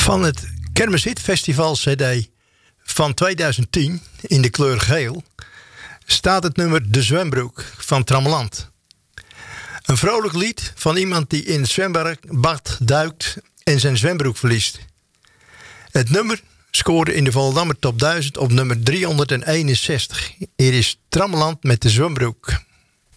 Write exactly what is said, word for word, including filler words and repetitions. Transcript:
Van het Kermishit Festival C D van tweeduizend tien in de kleur geel staat het nummer De Zwembroek van Trammeland. Een vrolijk lied van iemand die in het zwembad duikt en zijn zwembroek verliest. Het nummer scoorde in de Volendammer Top duizend op nummer driehonderdeenenzestig. Hier is Trammeland met De Zwembroek.